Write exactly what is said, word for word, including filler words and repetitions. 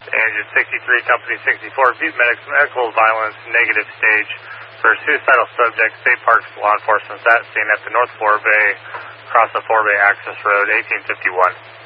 Engine sixty-three, Company sixty-four, Butte Medics, medical violence, negative stage for suicidal subject, State Parks Law Enforcement, that scene at the North Forebay, across the Forebay Access Road, eighteen fifty-one.